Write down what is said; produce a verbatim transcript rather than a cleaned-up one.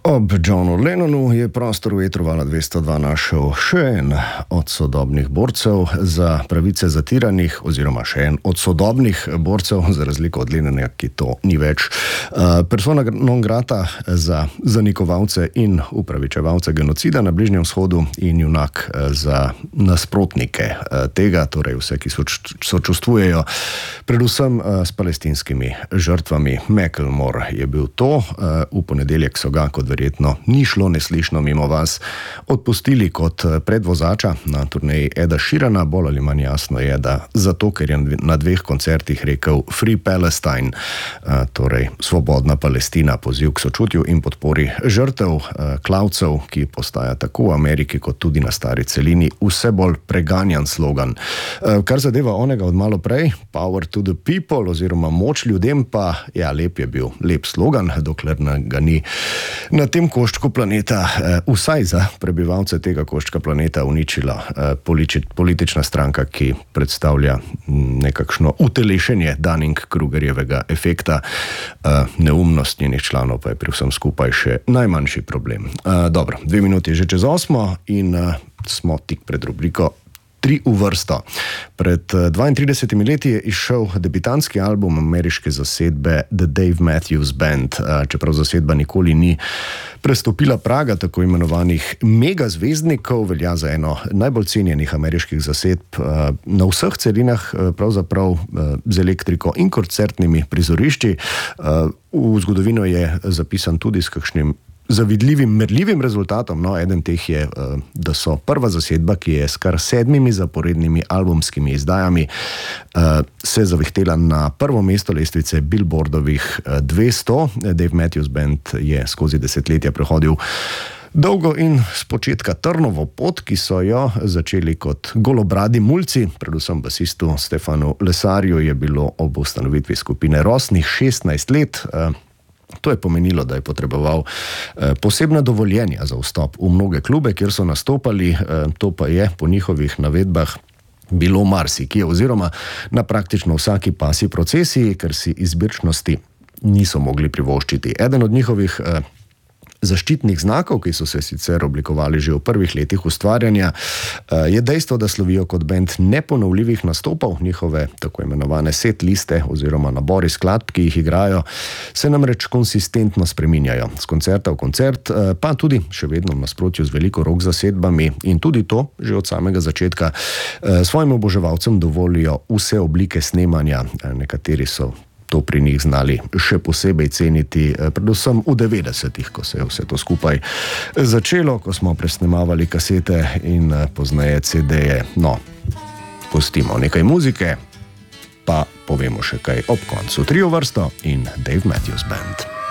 Ob Johnu Lennonu je prostor v etru Vala dvesto dva našel še en od sodobnih borcev za pravice zatiranih, oziroma še en od sodobnih borcev, za razliko od Lennona, ki to ni več. Persona non grata za zanikovalce in upravičevalce genocida na Bližnjem vzhodu in junak za nasprotnike tega, torej vse, ki sočustvujejo predvsem s palestinskimi žrtvami. Macklemore je bil to, v ponedeljek so ga, kot verjetno ni šlo neslišno mimo vas, odpustili kot predvozača na turneji Eda Sheerana. Bolj ali manj jasno je, da zato, ker je na dveh koncertih rekel Free Palestine, torej svobodna Palestina, poziv k sočutju in podpori žrtev klavcev, ki postaja tako v Ameriki kot tudi na stari celini vse bolj preganjan slogan. Kar zadeva onega od malo prej, Power to the people oziroma moč ljudem, pa ja, lep je bil, lep slogan, dokler ga ni na tem koščku planeta, vsaj za prebivalce tega koščka planeta, uničila politična stranka, ki predstavlja nekakšno utelešenje Dunning-Krugerjevega efekta. Neumnost njenih članov pa je pri vsem skupaj še najmanjši problem. Dobro, dve minuti že čez osmo in smo tik pred rubriko Tri v vrsto. Pred dvaintridesetimi leti je izšel debitantski album ameriške zasedbe The Dave Matthews Band, čeprav zasedba nikoli ni prestopila praga tako imenovanih megazvezdnikov, velja za eno najbolj cenjenih ameriških zasedb na vseh celinah, pravzaprav z elektriko in koncertnimi prizorišči. V zgodovino je zapisan tudi s kakšnim zavidljivim, merljivim rezultatom. No, eden teh je, da so prva zasedba, ki je s kar sedmimi zaporednimi albumskimi izdajami se zavihtela na prvo mesto lestvice Billboardovih dvesto. Dave Matthews Band je skozi desetletja prehodil dolgo in spočetka trnovo pot, ki so jo začeli kot golobradi mulci. Predvsem basistu Stefanu Lesarju je bilo ob ustanovitvi skupine rosnih šestnajst let. To je pomenilo, da je potreboval posebna dovoljenja za vstop v mnoge klube, kjer so nastopali. To pa je po njihovih navedbah bilo marsikje, oziroma na praktično vsaki pasji procesiji, ker si izbirčnosti niso mogli privoščiti. Eden od njihovih zaščitnih znakov, ki so se sicer oblikovali že v prvih letih ustvarjanja, je dejstvo, da slovijo kot bend neponovljivih nastopov. Njihove tako imenovane set liste oziroma nabori skladb, ki jih igrajo, se namreč konsistentno spreminjajo. Z koncerta v koncert, pa tudi še vedno v nasprotju z veliko rock zasedbami, in tudi to že od samega začetka svojim oboževalcem dovolijo vse oblike snemanja. Nekateri so to pri njih znali še posebej ceniti, predvsem v devetdesetih, ko se je vse to skupaj začelo, ko smo presnemavali kasete in pozneje ce deje. No, pustimo nekaj muzike, pa povemo še kaj ob koncu. Tri v vrsto in Dave Matthews Band.